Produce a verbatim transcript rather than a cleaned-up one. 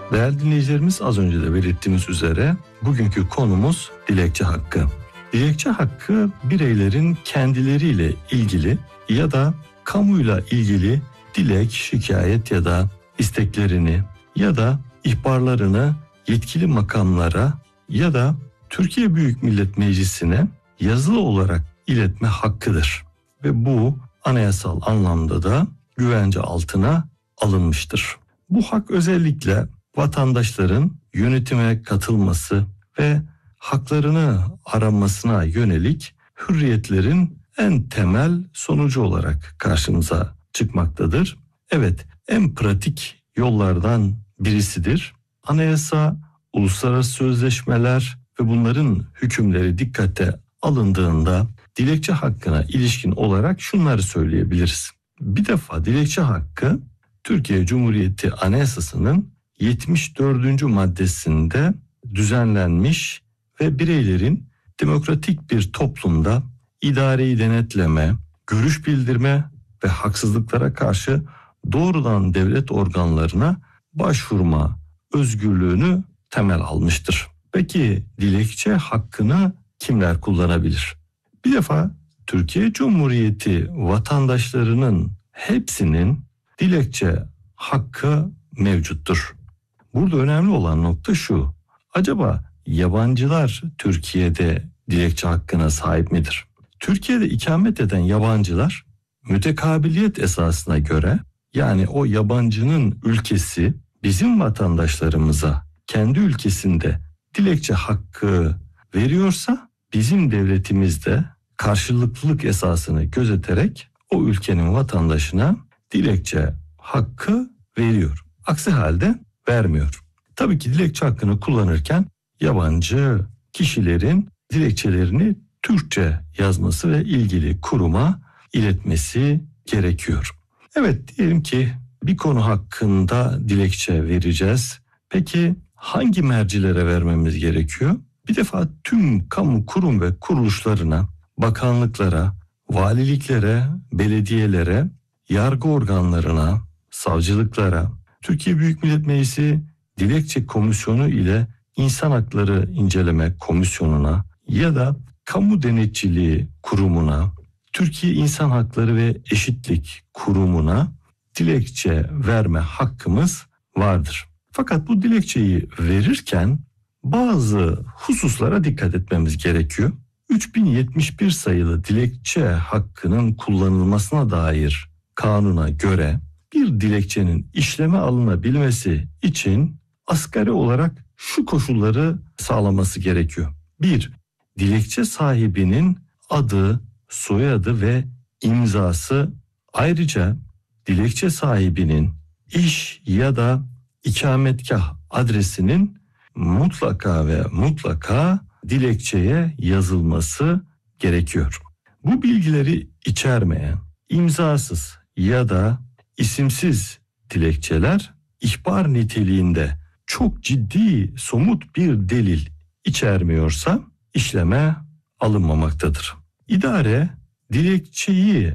Değerli dinleyicilerimiz, az önce de belirttiğimiz üzere bugünkü konumuz dilekçe hakkı. Dilekçe hakkı bireylerin kendileriyle ilgili ya da kamuyla ilgili dilek, şikayet ya da isteklerini ya da ihbarlarını yetkili makamlara ya da Türkiye Büyük Millet Meclisi'ne yazılı olarak iletme hakkıdır. Ve bu anayasal anlamda da güvence altına alınmıştır. Bu hak özellikle vatandaşların yönetime katılması ve haklarını aramasına yönelik hürriyetlerin en temel sonucu olarak karşımıza çıkmaktadır. Evet, en pratik yollardan birisidir. Anayasa, uluslararası sözleşmeler ve bunların hükümleri dikkate alındığında dilekçe hakkına ilişkin olarak şunları söyleyebiliriz. Bir defa dilekçe hakkı Türkiye Cumhuriyeti Anayasası'nın yetmiş dördüncü maddesinde düzenlenmiş ve bireylerin demokratik bir toplumda idareyi denetleme, görüş bildirme ve haksızlıklara karşı doğrudan devlet organlarına başvurma özgürlüğünü temel almıştır. Peki dilekçe hakkını kimler kullanabilir? Bir defa Türkiye Cumhuriyeti vatandaşlarının hepsinin dilekçe hakkı mevcuttur. Burada önemli olan nokta şu: acaba yabancılar Türkiye'de dilekçe hakkına sahip midir? Türkiye'de ikamet eden yabancılar mütekabiliyet esasına göre, yani o yabancının ülkesi bizim vatandaşlarımıza kendi ülkesinde dilekçe hakkı veriyorsa bizim devletimiz de karşılıklılık esasını gözeterek o ülkenin vatandaşına dilekçe hakkı veriyor. Aksi halde vermiyor. Tabii ki dilekçe hakkını kullanırken yabancı kişilerin dilekçelerini Türkçe yazması ve ilgili kuruma iletmesi gerekiyor. Evet, diyelim ki bir konu hakkında dilekçe vereceğiz. Peki hangi mercilere vermemiz gerekiyor? Bir defa tüm kamu kurum ve kuruluşlarına, bakanlıklara, valiliklere, belediyelere, yargı organlarına, savcılıklara, Türkiye Büyük Millet Meclisi Dilekçe Komisyonu ile İnsan Hakları İnceleme Komisyonu'na ya da Kamu Denetçiliği Kurumu'na, Türkiye İnsan Hakları ve Eşitlik Kurumu'na dilekçe verme hakkımız vardır. Fakat bu dilekçeyi verirken bazı hususlara dikkat etmemiz gerekiyor. üç bin yetmiş bir sayılı dilekçe hakkının kullanılmasına dair kanuna göre bir dilekçenin işleme alınabilmesi için asgari olarak şu koşulları sağlaması gerekiyor. bir Dilekçe sahibinin adı, soyadı ve imzası, ayrıca dilekçe sahibinin iş ya da ikametgah adresinin mutlaka ve mutlaka dilekçeye yazılması gerekiyor. Bu bilgileri içermeyen imzasız ya da isimsiz dilekçeler ihbar niteliğinde çok ciddi somut bir delil içermiyorsa işleme alınmamaktadır. İdare dilekçeyi